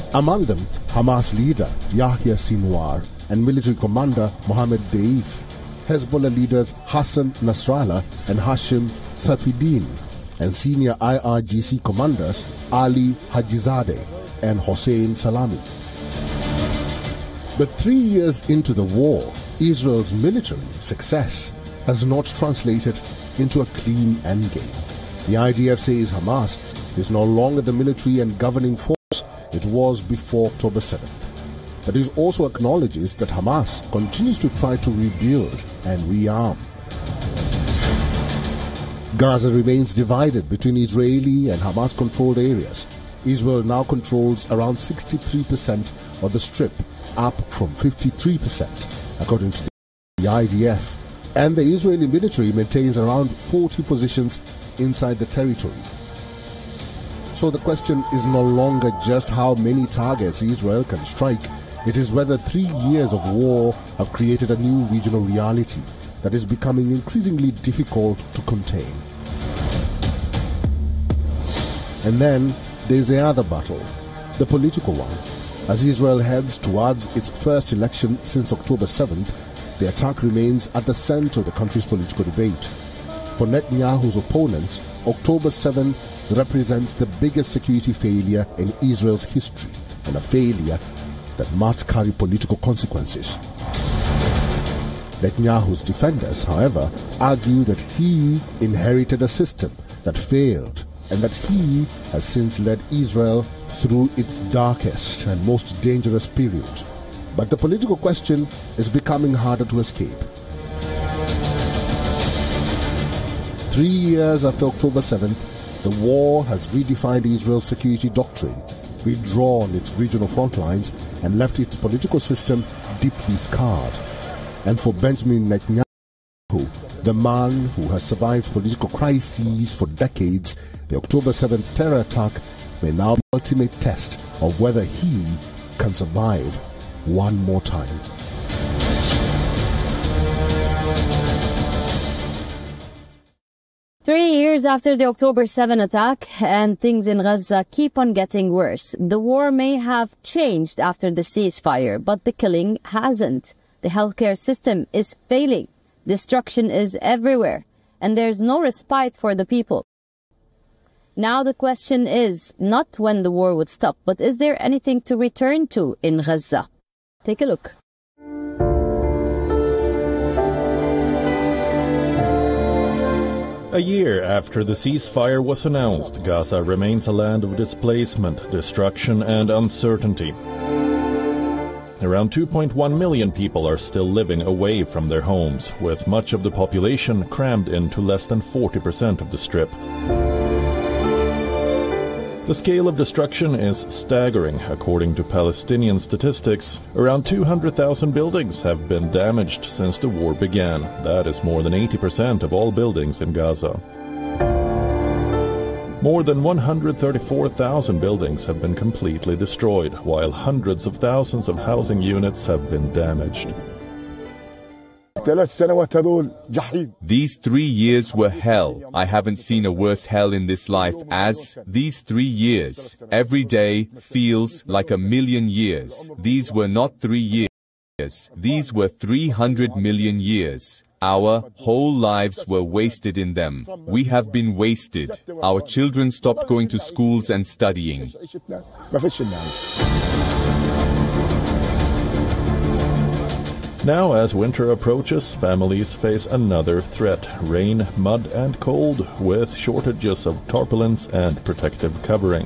Among them, Hamas leader Yahya Sinwar and military commander Mohammed Deif, Hezbollah leaders Hassan Nasrallah and Hashim Safieddine, and senior IRGC commanders Ali Hajizadeh and Hossein Salami. But 3 years into the war, Israel's military success has not translated into a clean endgame. The IDF says Hamas is no longer the military and governing force it was before October 7th. But it also acknowledges that Hamas continues to try to rebuild and rearm. Gaza remains divided between Israeli and Hamas-controlled areas. Israel now controls around 63% of the Strip, up from 53%, according to the IDF. And the Israeli military maintains around 40 positions inside the territory. So the question is no longer just how many targets Israel can strike. It is whether 3 years of war have created a new regional reality that is becoming increasingly difficult to contain. And then there's the other battle, the political one. As Israel heads towards its first election since October 7th, the attack remains at the center of the country's political debate. For Netanyahu's opponents, October 7 represents the biggest security failure in Israel's history, and a failure that must carry political consequences. Netanyahu's defenders, however, argue that he inherited a system that failed, and that he has since led Israel through its darkest and most dangerous period. But the political question is becoming harder to escape. 3 years after October 7th, the war has redefined Israel's security doctrine, redrawn its regional front lines, and left its political system deeply scarred. And for Benjamin Netanyahu, the man who has survived political crises for decades, the October 7th terror attack may now be the ultimate test of whether he can survive one more time. Three years after the October 7 attack, and things in Gaza keep on getting worse. The war may have changed after the ceasefire, but the killing hasn't. The healthcare system is failing. Destruction is everywhere, and there's no respite for the people. Now the question is not when the war would stop, but is there anything to return to in Gaza? Take a look. A year after the ceasefire was announced, Gaza remains a land of displacement, destruction, and uncertainty. Around 2.1 million people are still living away from their homes, with much of the population crammed into less than 40% of the Strip. The scale of destruction is staggering. According to Palestinian statistics, around 200,000 buildings have been damaged since the war began. That is more than 80% of all buildings in Gaza. More than 134,000 buildings have been completely destroyed, while hundreds of thousands of housing units have been damaged. These 3 years were hell. I haven't seen a worse hell in this life, as these 3 years, every day, feels like a million years. These were not 3 years. These were 300 million years. Our whole lives were wasted in them. We have been wasted. Our children stopped going to schools and studying. Now, as winter approaches, families face another threat: rain, mud, and cold, with shortages of tarpaulins and protective covering.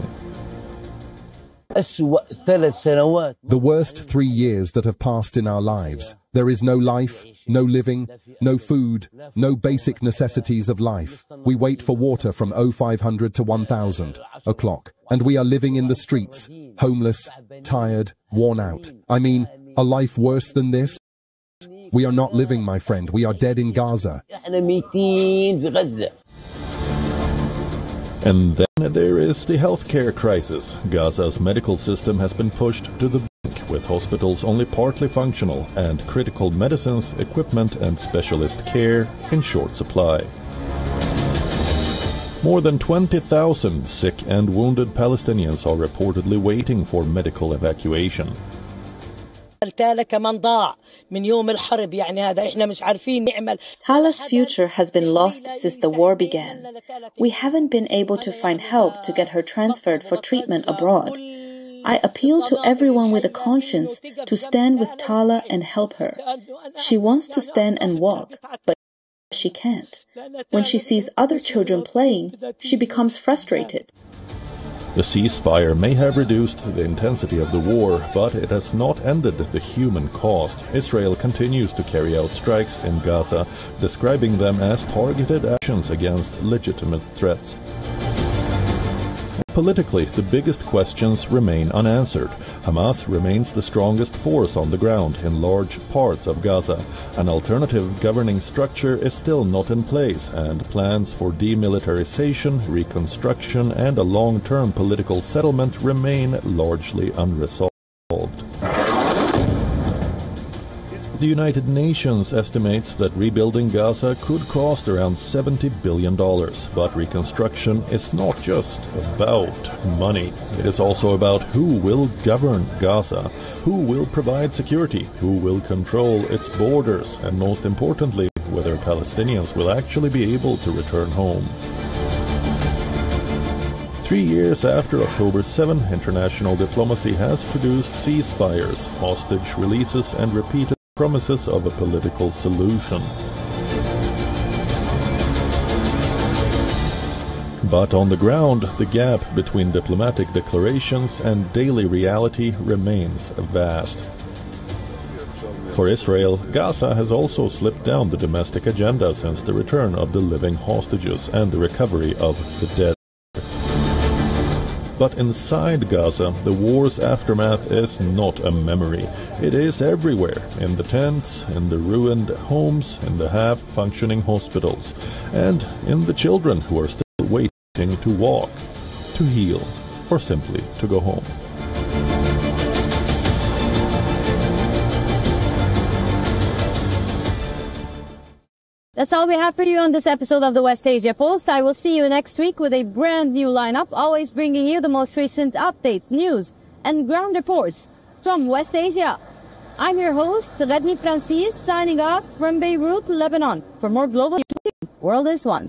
The worst 3 years that have passed in our lives. There is no life, no living, no food, no basic necessities of life. We wait for water from 0500 to 1000 o'clock, and we are living in the streets, homeless, tired, worn out. I mean, a life worse than this? We are not living, my friend. We are dead in Gaza. And then there is the healthcare crisis. Gaza's medical system has been pushed to the brink, with hospitals only partly functional and critical medicines, equipment, and specialist care in short supply. More than 20,000 sick and wounded Palestinians are reportedly waiting for medical evacuation. Tala's future has been lost since the war began. We haven't been able to find help to get her transferred for treatment abroad. I appeal to everyone with a conscience to stand with Tala and help her. She wants to stand and walk, but she can't. When she sees other children playing, she becomes frustrated. The ceasefire may have reduced the intensity of the war, but it has not ended the human cost. Israel continues to carry out strikes in Gaza, describing them as targeted actions against legitimate threats. Politically, the biggest questions remain unanswered. Hamas remains the strongest force on the ground in large parts of Gaza. An alternative governing structure is still not in place, and plans for demilitarization, reconstruction, and a long-term political settlement remain largely unresolved. The United Nations estimates that rebuilding Gaza could cost around $70 billion, but reconstruction is not just about money. It is also about who will govern Gaza, who will provide security, who will control its borders, and most importantly, whether Palestinians will actually be able to return home. 3 years after October 7, international diplomacy has produced ceasefires, hostage releases, and repeated promises of a political solution. But on the ground, the gap between diplomatic declarations and daily reality remains vast. For Israel, Gaza has also slipped down the domestic agenda since the return of the living hostages and the recovery of the dead. But inside Gaza, the war's aftermath is not a memory. It is everywhere, in the tents, in the ruined homes, in the half-functioning hospitals, and in the children who are still waiting to walk, to heal, or simply to go home. That's all we have for you on this episode of the West Asia Post. I will see you next week with a brand new lineup, always bringing you the most recent updates, news, and ground reports from West Asia. I'm your host, Redni Francis, signing off from Beirut, Lebanon. For more global news, World is One.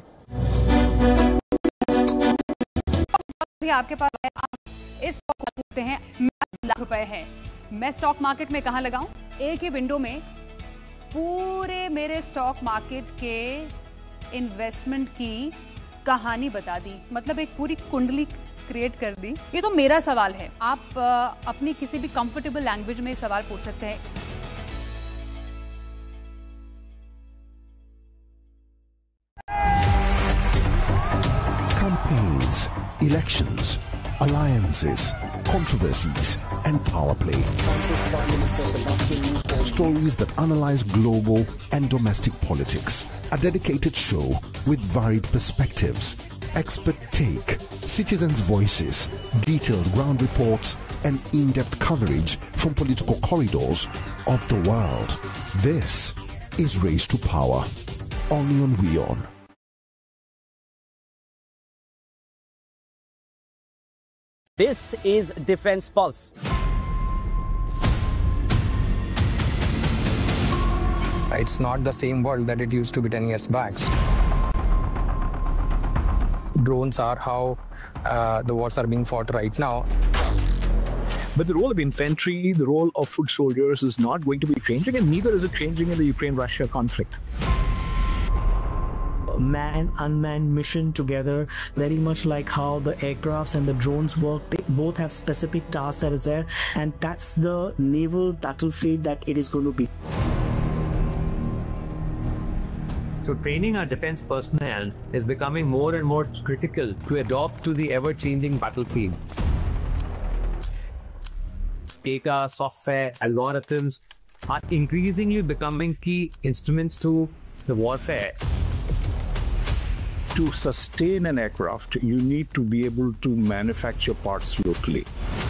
आपके पास इस वक्त हैं ₹1,00,000 है। मैं stock market में कहां लगाऊं? एक ही विंडो में पूरे मेरे स्टॉक मार्केट के इन्वेस्टमेंट की कहानी बता दी, मतलब एक पूरी कुंडली क्रिएट कर दी। ये तो मेरा सवाल है, आप अपनी किसी भी कंफर्टेबल लैंग्वेज में सवाल पूछ सकते हैं। Campaigns, elections, alliances, controversies, and power play. Stories that analyze global and domestic politics. A dedicated show with varied perspectives, expert take, citizens' voices, detailed ground reports, and in-depth coverage from political corridors of the world. This is Race to Power, only on WION. This is Defense Pulse. It's not the same world that it used to be 10 years back. Drones are how the wars are being fought right now. But the role of infantry, the role of foot soldiers is not going to be changing, and neither is it changing in the Ukraine-Russia conflict. Manned, unmanned mission together, very much like how the aircrafts and the drones work. They both have specific tasks that is there, and that's the naval battlefield that it is going to be. So training our defense personnel is becoming more and more critical to adapt to the ever-changing battlefield. Data, software, algorithms are increasingly becoming key instruments to the warfare. To sustain an aircraft, you need to be able to manufacture parts locally.